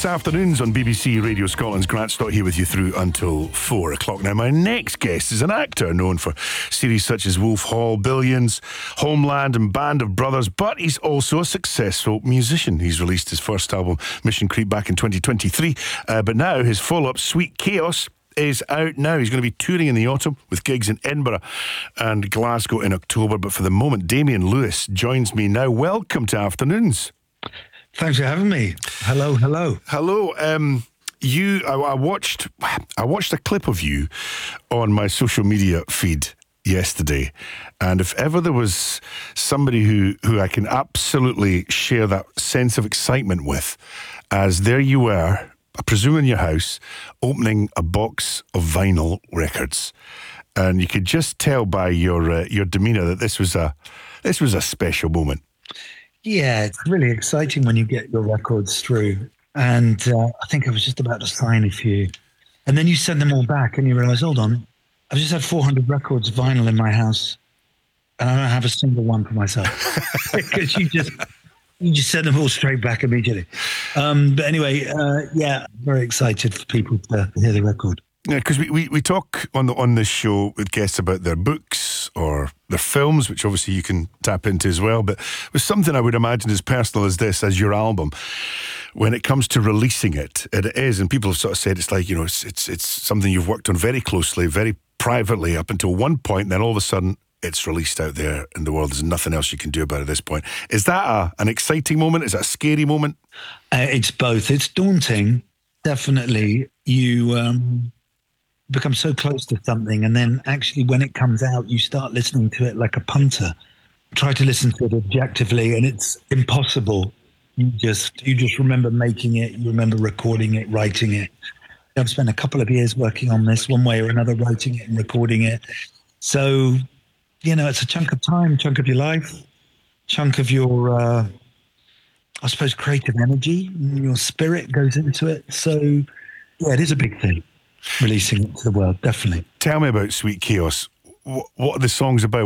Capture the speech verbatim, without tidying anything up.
It's afternoons on B B C Radio Scotland's Grant Stott here with you through until four o'clock. Now, my next guest is an actor known for series such as Wolf Hall, Billions, Homeland and Band of Brothers, but he's also a successful musician. He's released his first album, Mission Creep, back in twenty twenty-three, uh, but now his follow-up, Sweet Chaos, is out now. He's going to be touring in the autumn with gigs in Edinburgh and Glasgow in October. But for the moment, Damian Lewis joins me now. Welcome to Afternoons. Thanks for having me. Hello, hello. Hello. Um, you, I, I watched, I watched a clip of you on my social media feed yesterday, and if ever there was somebody who, who I can absolutely share that sense of excitement with, as there you were, I presume in your house, opening a box of vinyl records, and you could just tell by your uh, your demeanour that this was a this was a special moment. Yeah, it's really exciting when you get your records through. And uh, I think I was just about to sign a few. And then you send them all back and you realise, hold on, I've just had four hundred records of vinyl in my house and I don't have a single one for myself. Because you just you just send them all straight back immediately. Um, but anyway, uh, yeah, very excited for people to hear the record. Yeah, because we, we, we talk on the on this show with guests about their books or their films, which obviously you can tap into as well. But with something I would imagine as personal as this, as your album, when it comes to releasing it, and it is, and people have sort of said it's like, you know, it's it's, it's something you've worked on very closely, very privately up until one point, and then all of a sudden it's released out there in the world. There's nothing else you can do about it at this point. Is that a, an exciting moment? Is that a scary moment? Uh, it's both. It's daunting, definitely. You... Um... become so close to something, and then actually when it comes out you start listening to it like a punter. Try to listen to it objectively and it's impossible. You just you just remember making it, you remember recording it, writing it. I've spent a couple of years working on this one way or another, writing it and recording it. So, you know, it's a chunk of time, chunk of your life, chunk of your uh I suppose creative energy, your spirit goes into it. So yeah, it is a big thing, releasing it to the world, definitely. Tell me about Sweet Chaos. What, what are the songs about?